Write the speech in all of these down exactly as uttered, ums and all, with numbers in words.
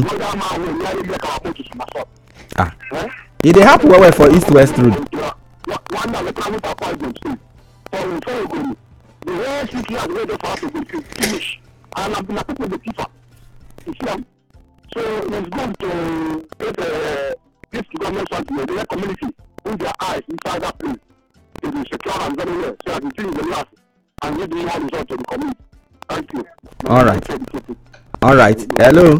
Ah. It dey happen well well for East West Road. The whole city has waited for us to finish, and I'm not people the people. You see them? So it's good to get uh, this government something, the community, put their eyes inside that place to be secure and very well, so that the thing will last and give the more result to the community. Thank you. All right. All right. Hello.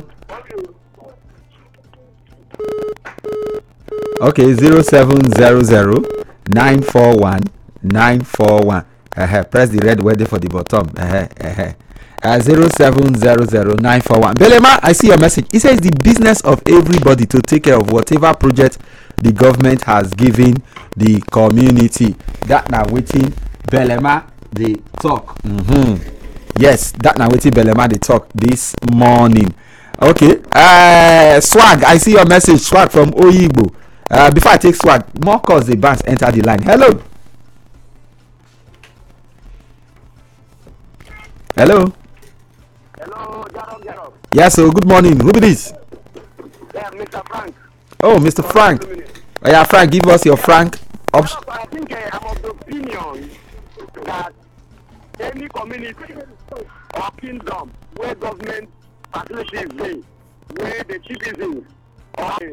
Okay, zero seven zero zero nine four one nine four one. Uh-huh. Press the red wedding for the bottom. Uh-huh. Uh-huh. Uh, zero seven zero zero nine four one. Belema, I see your message. It says the business of everybody to take care of whatever project the government has given the community. That now waiting Belema they talk. Mm-hmm. Yes, that now waiting Belema they talk this morning. Okay. Uh, swag, I see your message. Swag from Oyigbo. Uh, before I take swag, more calls the bands enter the line. Hello. Hello. Hello, Jarov, Jarov. Yes, so good morning. Who be this? Yeah, Mister Frank. Oh, Mister Frank. Oh, yeah, Frank, give us your Frank option. I think uh, I'm of the opinion that any community or kingdom where government facilities dey, where the citizens or